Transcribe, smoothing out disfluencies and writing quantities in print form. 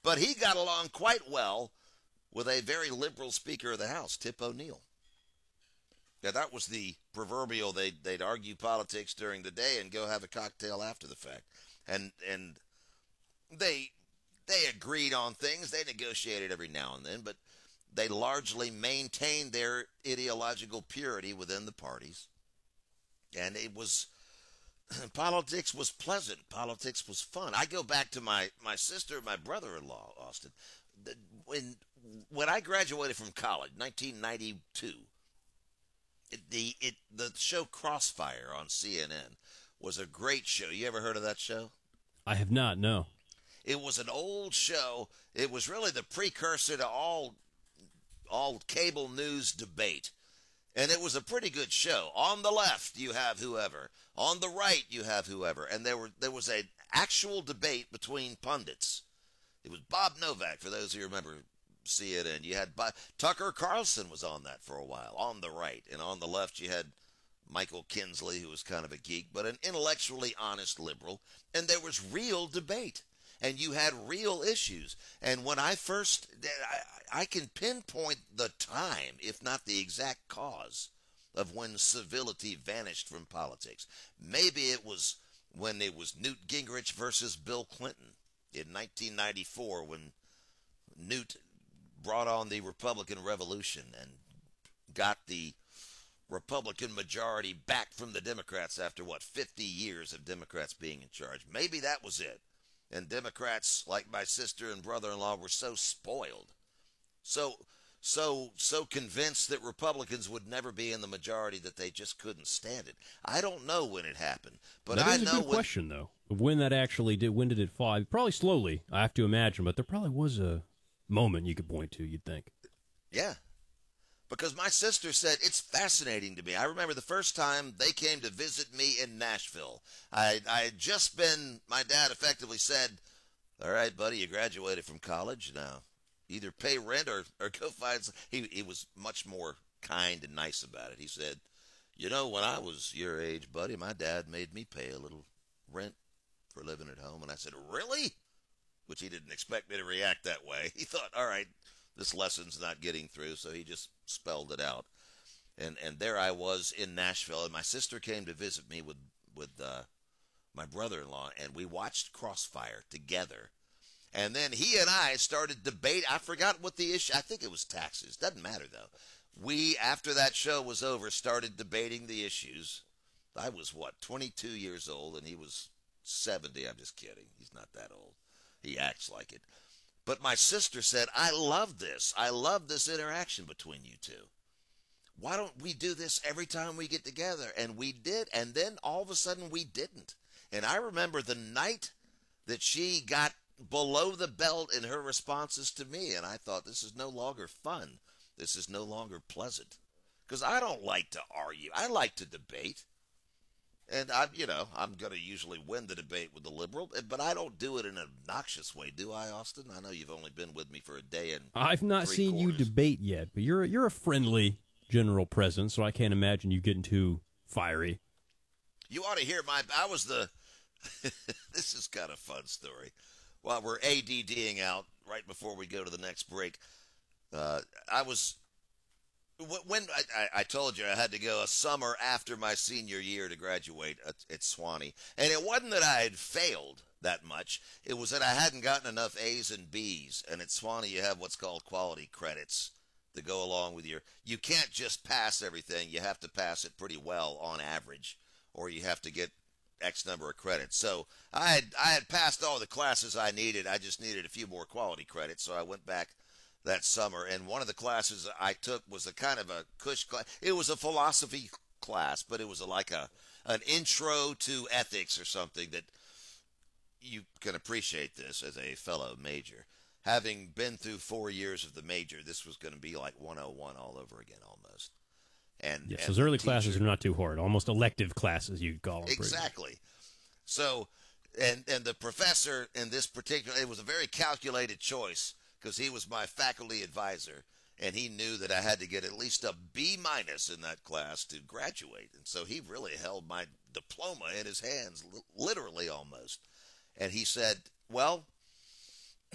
But he got along quite well with a very liberal Speaker of the House, Tip O'Neill. Yeah, that was the proverbial they'd argue politics during the day and go have a cocktail after the fact. And they they agreed on things. They negotiated every now and then, but they largely maintained their ideological purity within the parties. And it was politics was pleasant. Politics was fun. I go back to my sister and my brother-in-law, Austin. When when I graduated from college, 1992, the show Crossfire on CNN was a great show. You ever heard of that show? I have not, no. It was an old show. It was really the precursor to all cable news debate. And it was a pretty good show. On the left, you have whoever. On the right, you have whoever. And there was an actual debate between pundits. It was Bob Novak, for those who remember CNN. You had Tucker Carlson was on that for a while, on the right. And on the left, you had Michael Kinsley, who was kind of a geek, but an intellectually honest liberal. And there was real debate. And you had real issues. And when I first, I can pinpoint the time, if not the exact cause, of when civility vanished from politics. Maybe it was when it was Newt Gingrich versus Bill Clinton in 1994, when Newt brought on the Republican Revolution and got the Republican majority back from the Democrats after, 50 years of Democrats being in charge. Maybe that was it. And Democrats, like my sister and brother-in-law, were so spoiled, so convinced that Republicans would never be in the majority that they just couldn't stand it. I don't know when it happened, but that I is know a good question, though, of when that actually did. When did it fall? Probably slowly, I have to imagine, but there probably was a moment you could point to, you'd think. Yeah. Because my sister said, it's fascinating to me. I remember the first time they came to visit me in Nashville. I had just been, my dad effectively said, all right, buddy, you graduated from college. Now, either pay rent or go find some. He was much more kind and nice about it. He said, when I was your age, buddy, my dad made me pay a little rent for living at home. And I said, really? Which he didn't expect me to react that way. He thought, all right, this lesson's not getting through, so he just spelled it out. And there I was in Nashville, and my sister came to visit me with my brother-in-law, and we watched Crossfire together. And then he and I started debate. I forgot what the issue. I think it was taxes. Doesn't matter though. We, after that show was over, started debating the issues. I was 22 years old, and he was 70. I'm just kidding. He's not that old. He acts like it. But my sister said, I love this. I love this interaction between you two. Why don't we do this every time we get together? And we did, and then all of a sudden we didn't. And I remember the night that she got below the belt in her responses to me, and I thought, this is no longer fun. This is no longer pleasant. Because I don't like to argue. I like to debate. And I'm going to usually win the debate with the liberal, but I don't do it in an obnoxious way, do I, Austin? I know you've only been with me for a day and I've not seen you debate yet, but you're a friendly general presence, so I can't imagine you getting too fiery. You ought to hear I was the, this is kind of a fun story. While we're ADDing out right before we go to the next break, I was, when I told you I had to go a summer after my senior year to graduate at Sewanee. And it wasn't that I had failed that much. It was that I hadn't gotten enough A's and B's. And at Sewanee, you have what's called quality credits to go along with you can't just pass everything. You have to pass it pretty well on average, or you have to get X number of credits. So I had passed all the classes I needed. I just needed a few more quality credits. So I went back that summer, and one of the classes I took was a kind of a cush class. It was a philosophy class, but it was an intro to ethics or something that you can appreciate this as a fellow major. Having been through 4 years of the major, this was going to be like 101 all over again almost. And yes, those early classes are not too hard, almost elective classes you'd call them. Exactly. So, and the professor in this particular, it was a very calculated choice, because he was my faculty advisor, and he knew that I had to get at least a B- in that class to graduate. And so he really held my diploma in his hands, literally almost. And he said, well,